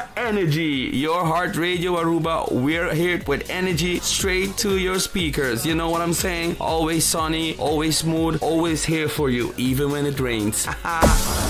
Aruba Energy, your heart radio Aruba. We're here with energy straight to your speakers. You know what I'm saying? Always sunny, always smooth, always here for you, even when it rains.